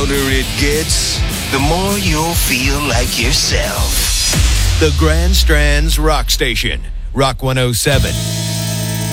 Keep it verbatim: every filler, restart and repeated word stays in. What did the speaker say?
louder it gets, the more you'll feel like yourself. The Grand Strands Rock Station, Rock one oh seven.